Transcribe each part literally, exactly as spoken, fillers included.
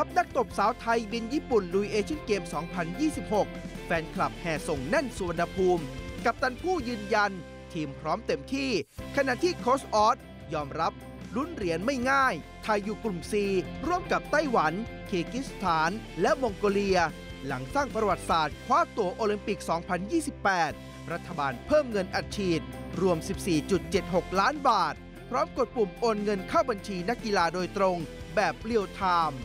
ทัพนักตบสาวไทยบินญี่ปุ่นลุยเอเชียนเกม สองพันยี่สิบหก แฟนคลับแห่ส่งแน่นสุวรรณภูมิกัปตันผู้ยืนยันทีมพร้อมเต็มที่ขณะที่โค้ชออสยอมรับลุ้นเหรียญไม่ง่ายไทยอยู่กลุ่ม ซี ร่วมกับไต้หวันเคิร์กิสถานและมองโกเลียหลังสร้างประวัติศาสตร์คว้าตั๋วโอลิมปิก สองพันยี่สิบแปด รัฐบาลเพิ่มเงินอัดฉีดรวม สิบสี่จุดเจ็ดหก ล้านบาทพร้อมกดปุ่มโอนเงินเข้าบัญชีนักกีฬาโดยตรงแบบเรียลไทม์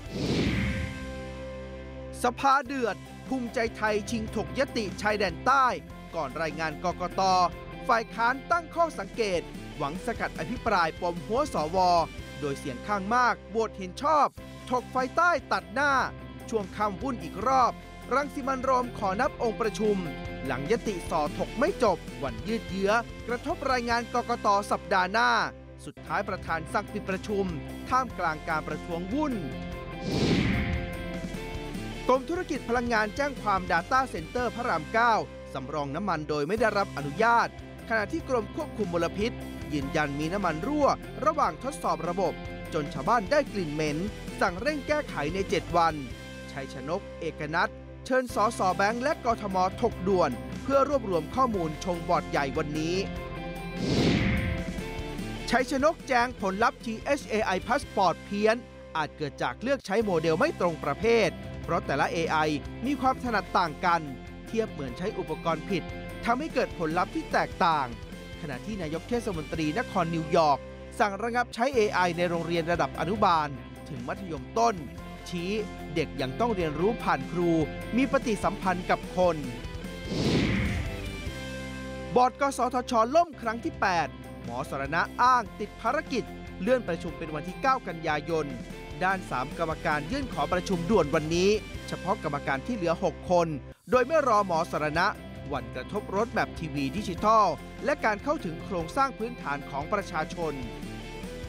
สภาเดือดภูมิใจไทยชิงถกยติชายแดนใต้ก่อนรายงานกกต.ฝ่ายค้านตั้งข้อสังเกตหวังสกัดอภิปรายปมหัวสวโดยเสียงข้างมากโหวตเห็นชอบถกไฟใต้ตัดหน้าช่วงค่ำวุ่นอีกรอบรังสิมันต์โรมขอนับองค์ประชุมหลังยติสอถกไม่จบวันยืดเยื้อกระทบรายงานกกต.สัปดาห์หน้าสุดท้ายประธานสั่งปิดประชุมท่ามกลางการประท้วงวุ่นกรมธุรกิจพลังงานแจ้งความ Data Center พระราม เก้า สำรองน้ำมันโดยไม่ได้รับอนุญาตขณะที่กรมควบคุมมลพิษยืนยันมีน้ำมันรั่วระหว่างทดสอบระบบจนชาวบ้านได้กลิ่นเหม็นสั่งเร่งแก้ไขในเจ็ดวันชัยชนกเอกนัทเชิญสสแบงค์และกทมถกด่วนเพื่อรวบรวมข้อมูลชงบอร์ดใหญ่วันนี้ชัยชนกแจ้งผลลัพธ์ ที เอช เอ ไอ Passport เพี้ยนอาจเกิดจากเลือกใช้โมเดลไม่ตรงประเภทเพราะแต่ละ เอ ไอ มีความถนัดต่างกันเทียบเหมือนใช้อุปกรณ์ผิดทำให้เกิดผลลัพธ์ที่แตกต่างขณะที่นายกเทศมนตรีนครนิวยอร์กสั่งระงับใช้ เอ ไอ ในโรงเรียนระดับอนุบาลถึงมัธยมต้นชี้เด็กยังต้องเรียนรู้ผ่านครูมีปฏิสัมพันธ์กับคนบอร์ดกสทช.ล่มครั้งที่ แปด หมอสรณะอ้างติดภารกิจเลื่อนประชุมเป็นวันที่ เก้า กันยายนด้านสามกรรมการยื่นขอประชุมด่วนวันนี้เฉพาะกรรมการที่เหลือหกคนโดยไม่รอหมอสรณะหวั่นกระทบรถแมพทีวีดิจิทัลและการเข้าถึงโครงสร้างพื้นฐานของประชาชน